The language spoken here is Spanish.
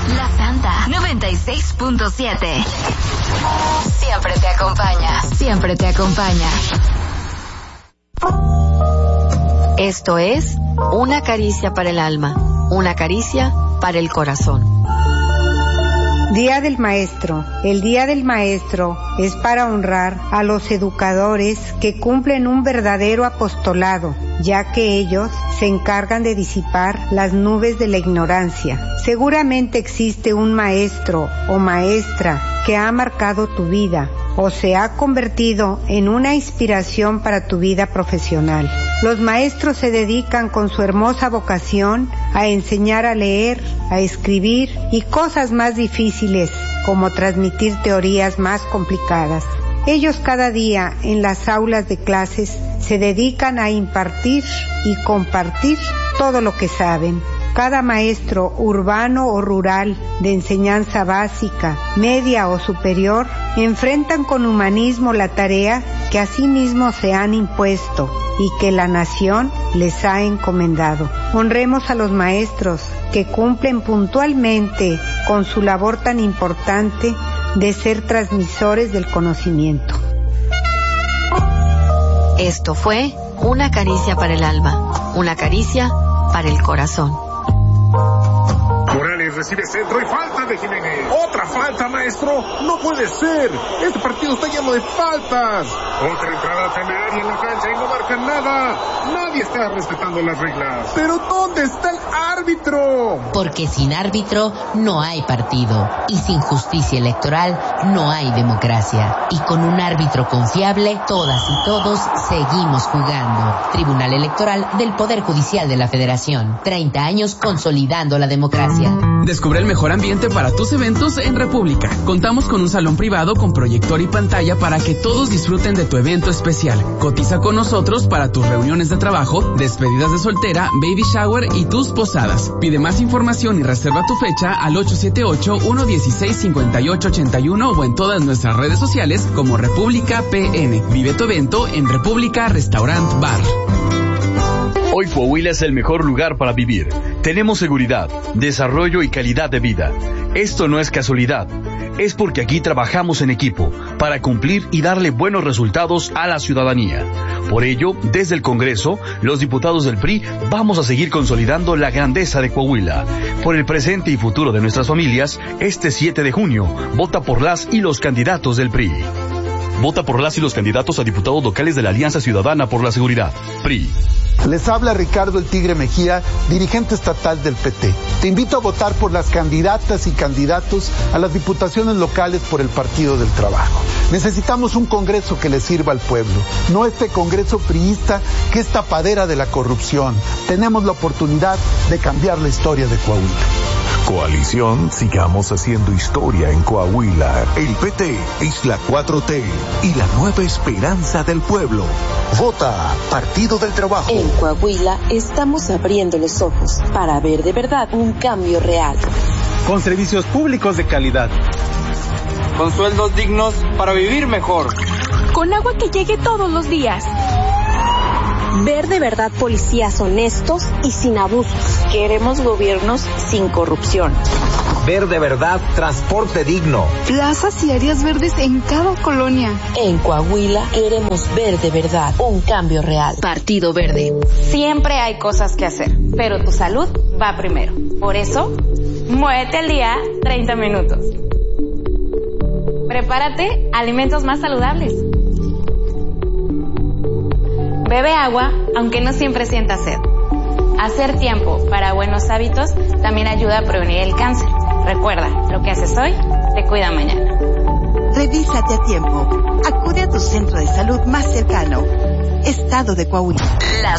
La Santa 96.7. Siempre te acompaña. Siempre te acompaña. Esto es Una caricia para el alma, una caricia para el corazón. Día del Maestro. El Día del Maestro es para honrar a los educadores que cumplen un verdadero apostolado, ya que ellos se encargan de disipar las nubes de la ignorancia. Seguramente existe un maestro o maestra que ha marcado tu vida o se ha convertido en una inspiración para tu vida profesional. Los maestros se dedican con su hermosa vocación a enseñar a leer, a escribir y cosas más difíciles, como transmitir teorías más complicadas. Ellos cada día en las aulas de clases se dedican a impartir y compartir todo lo que saben. Cada maestro urbano o rural, de enseñanza básica, media o superior, enfrentan con humanismo la tarea que a sí mismos se han impuesto y que la nación les ha encomendado. Honremos a los maestros que cumplen puntualmente con su labor tan importante de ser transmisores del conocimiento. Esto fue Una caricia para el alma, una caricia para el corazón. Morales recibe centro y falta de Jiménez. ¡Otra falta, maestro! ¡No puede ser! ¡Este partido está lleno de faltas! Otra entrada temeraria en la cancha y no marcan nada. Nadie está respetando las reglas. ¿Pero dónde está el árbitro? Porque sin árbitro no hay partido. Y sin justicia electoral no hay democracia. Y con un árbitro confiable, todas y todos seguimos jugando. Tribunal Electoral del Poder Judicial de la Federación. 30 años consolidando la democracia. Descubre el mejor ambiente para tus eventos en República. Contamos con un salón privado con proyector y pantalla para que todos disfruten de tu evento especial. Cotiza con nosotros para tus reuniones de trabajo, despedidas de soltera, baby shower y tus posadas. Pide más información y reserva tu fecha al 878-116-5881 o en todas nuestras redes sociales como República PN. Vive tu evento en República Restaurant Bar. Hoy Coahuila es el mejor lugar para vivir. Tenemos seguridad, desarrollo y calidad de vida. Esto no es casualidad. Es porque aquí trabajamos en equipo para cumplir y darle buenos resultados a la ciudadanía. Por ello, desde el Congreso, los diputados del PRI vamos a seguir consolidando la grandeza de Coahuila. Por el presente y futuro de nuestras familias, este 7 de junio, vota por las y los candidatos del PRI. Vota por las y los candidatos a diputados locales de la Alianza Ciudadana por la Seguridad, PRI. Les habla Ricardo El Tigre Mejía, dirigente estatal del PT. Te invito a votar por las candidatas y candidatos a las diputaciones locales por el Partido del Trabajo. Necesitamos un Congreso que le sirva al pueblo, no este Congreso priista que es tapadera de la corrupción. Tenemos la oportunidad de cambiar la historia de Coahuila. Coalición, sigamos haciendo historia en Coahuila. El PT es la 4T y la nueva esperanza del pueblo. Vota Partido del Trabajo. En Coahuila estamos abriendo los ojos para ver de verdad un cambio real. Con servicios públicos de calidad. Con sueldos dignos para vivir mejor. Con agua que llegue todos los días. Ver de verdad policías honestos y sin abusos. Queremos gobiernos sin corrupción. Ver de verdad transporte digno. Plazas y áreas verdes en cada colonia. En Coahuila queremos ver de verdad un cambio real. Partido Verde. Siempre hay cosas que hacer, pero tu salud va primero. Por eso, muévete al día 30 minutos. Prepárate alimentos más saludables. Bebe agua, aunque no siempre sientas sed. Hacer tiempo para buenos hábitos también ayuda a prevenir el cáncer. Recuerda, lo que haces hoy te cuida mañana. Revísate a tiempo. Acude a tu centro de salud más cercano. Estado de Coahuila.